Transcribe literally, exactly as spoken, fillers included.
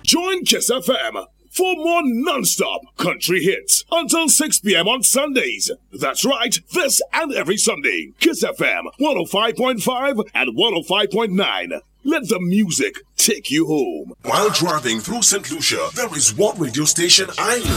Join Kiss F M for more non-stop country hits until six p.m. on Sundays. That's right, this and every Sunday. Kiss F M one oh five point five and one oh five point nine. Let the music take you home. While driving through Saint Lucia, there is one radio station I